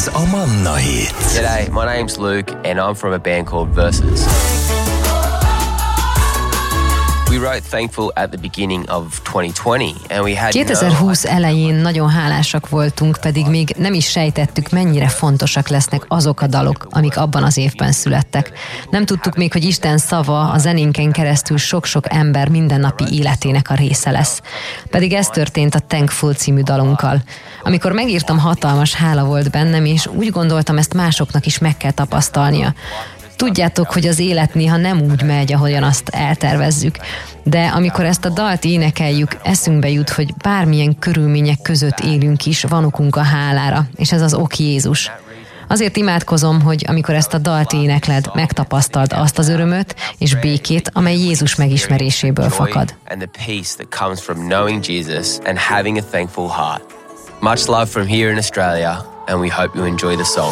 Ez a Manna Hit. G'day, my name's Luke and I'm from a band called Versus. We wrote Thankful at the beginning of 2020 and we had 2020 elején nagyon hálásak voltunk, pedig még nem is sejtettük, mennyire fontosak lesznek azok a dalok, amik abban az évben születtek. Nem tudtuk még, hogy Isten szava a zenénken keresztül sok-sok ember mindennapi életének a része lesz. Pedig ez történt a Thankful című dalunkkal. Amikor megírtam, hatalmas hála volt bennem, és úgy gondoltam, ezt másoknak is meg kell tapasztalnia. Tudjátok, hogy az élet néha nem úgy megy, ahogyan azt eltervezzük, de amikor ezt a dalt énekeljük, eszünkbe jut, hogy bármilyen körülmények között élünk is, van okunk a hálára, és ez az ok Jézus. Azért imádkozom, hogy amikor ezt a dalt énekled, megtapasztald azt az örömöt és békét, amely Jézus megismeréséből fakad. Much love from here in Australia, and we hope you enjoy the song.